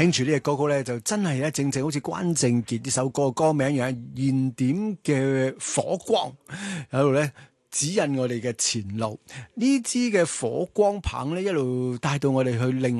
聽住呢隻歌曲咧，就真係咧正正好似關正傑呢首歌嘅歌名一樣，燃點嘅火光喺度咧指引我哋嘅前路。呢支嘅火光棒咧，一路帶到我哋去另